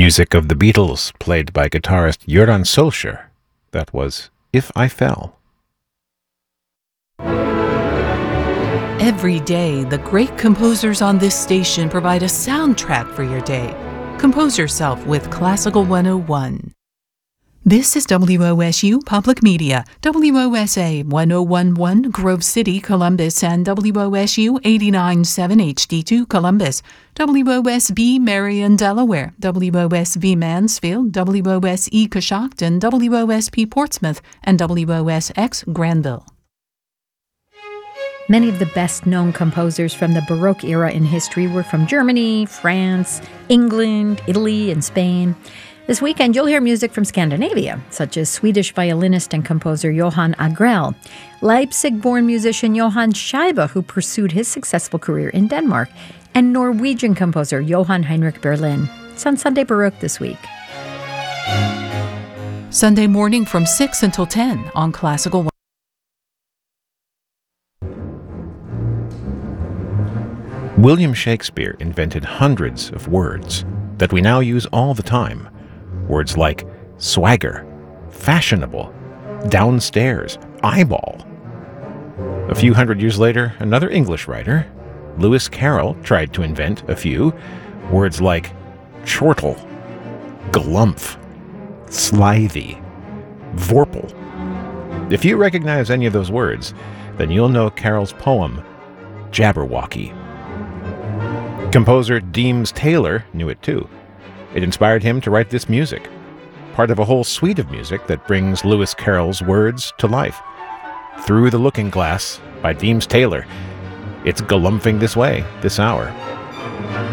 Music of the Beatles, played by guitarist Göran Solskjaer. That was If I Fell. Every day, the great composers on this station provide a soundtrack for your day. Compose yourself with Classical 101. This is WOSU Public Media, WOSA 1011 Grove City, Columbus, and WOSU 89.7 HD2 Columbus, WOSB Marion, Delaware, WOSB Mansfield, WOSE Coshocton, WOSP Portsmouth, and WOSX Granville. Many of the best-known composers from the Baroque era in history were from Germany, France, England, Italy, and Spain. This weekend, you'll hear music from Scandinavia, such as Swedish violinist and composer Johan Agrell, Leipzig-born musician Johann Scheibe, who pursued his successful career in Denmark, and Norwegian composer Johann Heinrich Berlin. It's on Sunday Baroque this week. Sunday morning from 6 until 10 on Classical 1. William Shakespeare invented hundreds of words that we now use all the time. Words like swagger, fashionable, downstairs, eyeball. A few hundred years later, another English writer, Lewis Carroll, tried to invent a few. Words like chortle, glumph, slithy, vorpal. If you recognize any of those words, then you'll know Carroll's poem, Jabberwocky. Composer Deems Taylor knew it too. It inspired him to write this music, part of a whole suite of music that brings Lewis Carroll's words to life. Through the Looking Glass by Deems Taylor. It's galumphing this way, this hour.